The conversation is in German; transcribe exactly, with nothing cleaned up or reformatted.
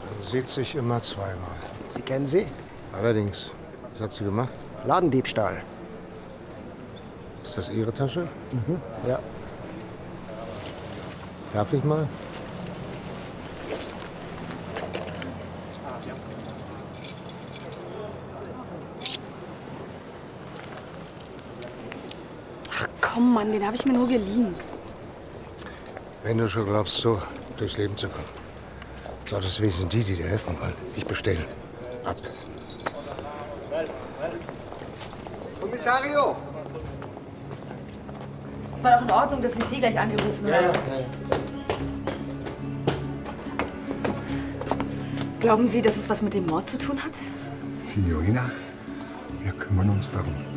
Man sieht sich immer zweimal. Sie kennen sie? Allerdings. Was hat sie gemacht? Ladendiebstahl. Ist das Ihre Tasche? Mhm, ja. Darf ich mal? Ach komm, Mann, den habe ich mir nur geliehen. Wenn du schon glaubst, so durchs Leben zu kommen, solltest du wenigstens die, die dir helfen wollen. Ich bestelle. Ab. Kommissario! War doch in Ordnung, dass ich Sie gleich angerufen Ja, habe. ja, ja. Glauben Sie, dass es was mit dem Mord zu tun hat? Signorina, wir kümmern uns darum.